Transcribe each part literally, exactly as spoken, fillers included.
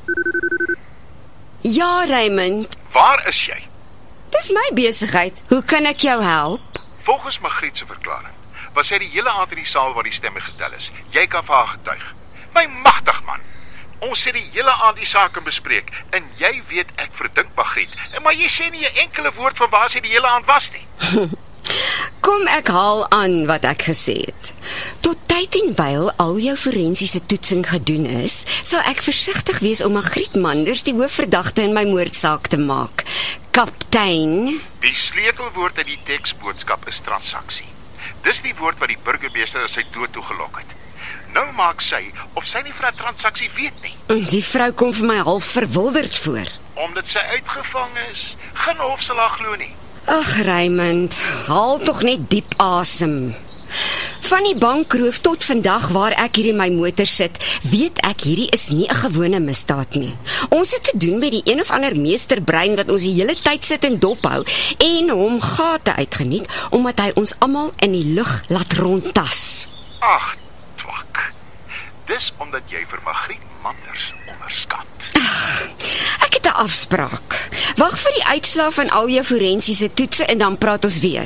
Ja, Raymond. Waar is jy? Dis my besigheid. Hoe kan ek jou help? Volgens Magriet se verklaring was sy die hele aand in die saal waar die stemme getel is. Jy kan vir haar getuig. My magtig man. Ons het die hele aand die saak bespreek en jy weet ek verdink Magriet. Maar jy sê nie 'n enkele woord van waar sy die hele aand was nie. Kom ek haal aan wat ek gesê het. Tot tyd en wyl al jou forensiese toetsing gedoen is, sal ek versigtig wees om Magriet Manders die hoofverdagte in my moordsaak te maak. Kaptein. Die sleutelwoord in die teksboodskap is transaksie. Dis die woord wat die burgemeester as sy dood toegelok het. Nou maak sy of sy nie van 'n transaksie weet nie. Die vrou kom vir my half verwilderd voor. Omdat sy uitgevang is, geen hof sal haar glo nie. Ag Raymond, haal tog net diep asem. Van die bankroof tot vandag waar ek hier in my motor sit, weet ek hierdie is nie 'n gewone misdaad nie. Ons het te doen met die een of ander meesterbrein wat ons die hele tyd sit en dophou en hom gate uitgeniet omdat hy ons almal in die lug laat rondtas. Ag, twak. Dis omdat jy vir Magriet Manders onderskat. Ek het 'n afspraak. Wag vir die uitslae van al jou forensiese toetse en dan praat ons weer.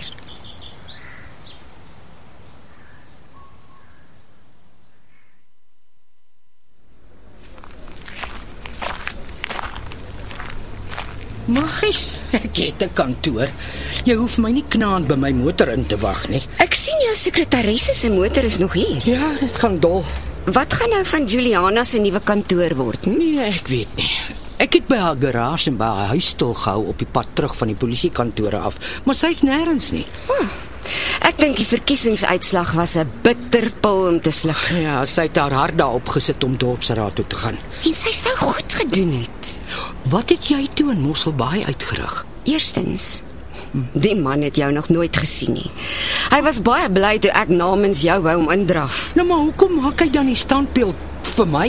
Maggies, ek het 'n kantoor. Jy hoef my nie knaand by my motor in te wag nie. Ek sien jou sekretaresse se motor is nog hier. Ja, dit gaan dol. Wat gaan nou van Juliana se nuwe kantoor word? Hm? Nee, ek weet nie. Ek het by haar garage en by haar huis stil gehou op die pad terug van die polisiekantore af, maar sy's nêrens nie. Oh, ek dink die verkiesingsuitslag was 'n bitterpil om te sluk. Ja, sy het haar hart daarop gesit om dorpsraad toe te gaan. En sy sou goed gedoen het. Wat het jy toe in Mosselbaai uitgerig? Eerstens, die man het jou nog nooit gesien nie. Hy was baie bly toe ek namens jou wou hom indraf. Nou maar hoekom maak hy dan die standbeeld vir my?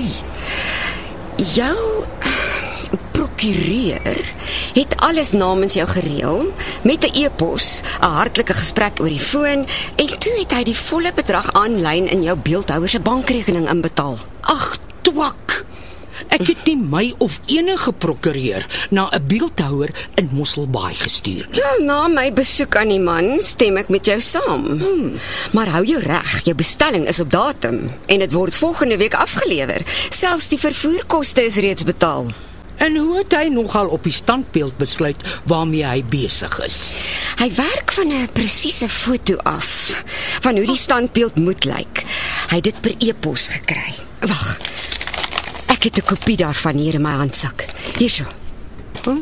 Jou prokureur het alles namens jou gereël met 'n e-pos, 'n hartlike gesprek oor die foon en toe het hy die volle bedrag aanlyn in jou beeldhouer se bankrekening inbetaal. Ag, twak. Ek het nie my of enige prokureur na 'n beeldhouer in Mosselbaai gestuur nie. Wel, na my besoek aan die man stem ek met jou saam. Hmm. Maar hou jou reg, jou bestelling is op datum en dit word volgende week afgelewer. Selfs die vervoerkoste is reeds betaal. En hoe het hy nogal op die standbeeld besluit waarmee hy besig is? Hy werk van 'n presiese foto af van hoe die standbeeld moet lyk. Hy het dit per e-pos gekry. Wag. Ek het 'n kopie daarvan hier in my handsak. Hierso. Hm?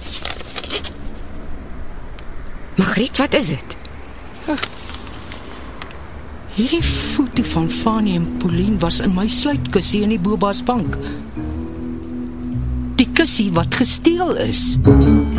Magriet, wat is dit? Ach. Hierdie foto van Fanny en Pauline was in my sluitkussie in die Bobasbank. Die kussie wat gesteel is.